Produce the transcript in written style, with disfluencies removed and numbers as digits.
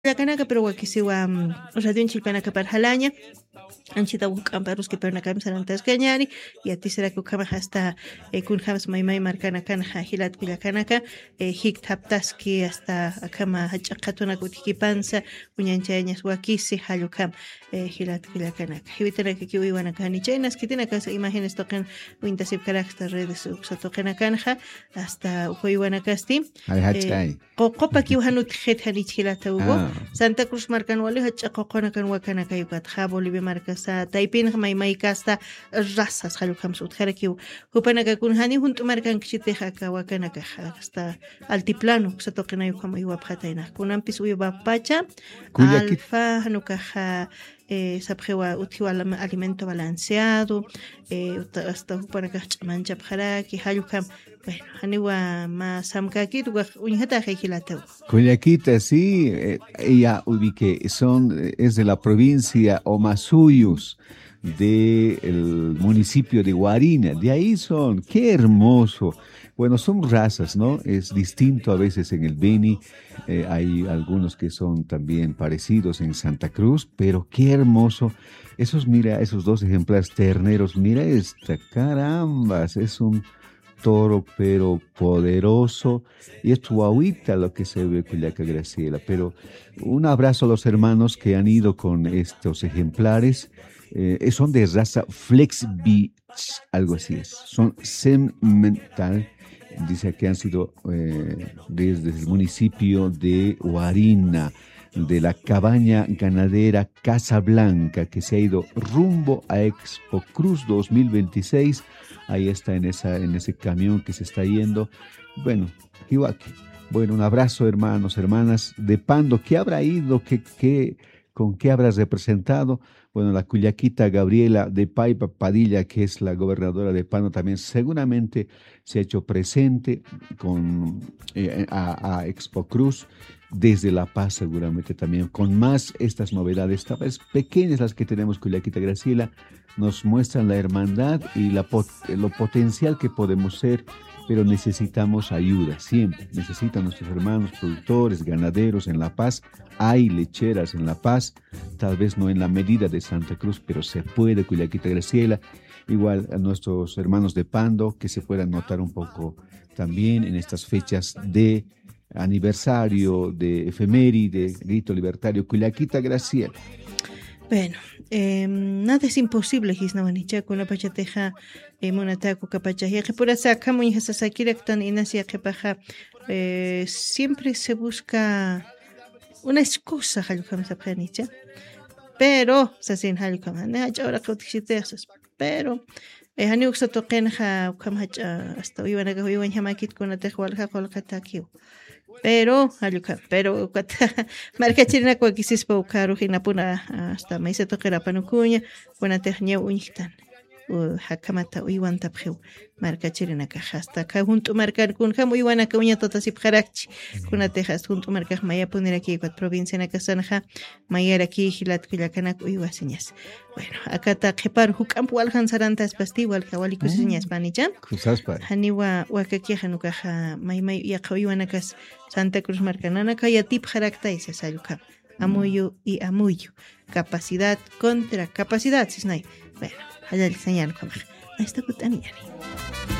Kanaka pero wakisiwa radio chilpanaka parjalaña anchita buscan que pernakam sarantas cañari y a ti será que kama hasta kunhams maymay marcana canja hilat kuyakanaka hik taptaski hasta akama hachakatuna kutikipansa uñanchañas wakisi halukam hilat kuyakanaka hibitana que kiwana kanichenas que tiene casa imágenes tocan wintasip carácter redes so tocan canja hasta ukoiwana casti qopa kiwanut het hanichilata ugo Santa Cruz marcan wali hachaqoqona kan wakana kayukat Bolivia marcasa taipin may kasta razas halukam sut kharakiu hupanaka kun hani junto marcan kchiteja ka wakana ka hasta altiplano sa toqina yu kama yu abkhataina kunan pis uyu pacha alfa hanuka sabjewa utiwa alimento balanceado hasta hupanaka chamancha bharaki halukam bueno, aniwa ma samkaki tuga uñjata jejilata. Cuyaquita, sí, ella ubique, es de la provincia Omasuyos, del municipio de Huarina, de ahí son, qué hermoso. Bueno, son razas, ¿no? Es distinto a veces en el Beni, hay algunos que son también parecidos en Santa Cruz, pero qué hermoso. Mira, esos dos ejemplares terneros, mira esta, carambas, es un toro pero poderoso y es guauita lo que se ve Cuyaca Graciela. Pero un abrazo a los hermanos que han ido con estos ejemplares, son de raza Flexbi, algo así es, son semental, dice que han sido desde el municipio de Huarina, de la cabaña ganadera Casablanca, que se ha ido rumbo a Expo Cruz 2026. Ahí está en ese camión que se está yendo. Bueno, Iwaki. Bueno, un abrazo, hermanos, hermanas de Pando. ¿Qué habrá ido? ¿Con qué habrás representado? Bueno, la cuyaquita Gabriela de Paipa Padilla, que es la gobernadora de Pando, también seguramente se ha hecho presente a Expo Cruz. Desde La Paz seguramente también, con más estas novedades, tal vez pequeñas las que tenemos Cuyaquita Graciela, nos muestran la hermandad y lo potencial que podemos ser, pero necesitamos ayuda, siempre necesitan nuestros hermanos productores, ganaderos en La Paz, hay lecheras en La Paz, tal vez no en la medida de Santa Cruz, pero se puede Cuyaquita Graciela, igual a nuestros hermanos de Pando, que se puedan notar un poco también en estas fechas de aniversario, de efeméride, grito libertario, Cuyaquita Graciela. Bueno, nada es imposible, Gisnawanicha, con la pachateja, monataco, capachaje, por esa camuña, sasakira, tan inasia, paja, siempre se busca una excusa, halukam sapranicha, pero, sasin halukam, ahora cautichitesas, pero, Haniuk sa tokenja, kamhacha, hasta iban a gawiwan hamakit con la tejualja con la cataquio. Pero marca chirina cuaquisis paucaro hinapuna hasta maíz toquera panucuña buena tehña uñitan hakamata uiwan tapjeu marca chirina caja hasta acá junto marcar con jamu iwan acá uña totasip jarachi kuna tejas junto marca maya poner aquí cuat provincia na casanja mayar aquí hilat kuyacanak uiwaseñas. Bueno, acá ta qepar hukampu aljan sarantas pasti wal kawali kusiñas panichan haniwa wakaki hanukaja maymay yaqawiwanakas Santa Cruz Marcanana kaya tip jarakta ese saluka amuyo y amuyo capacidad contra capacidad sisnay bueno hayal señal como esta kutani yani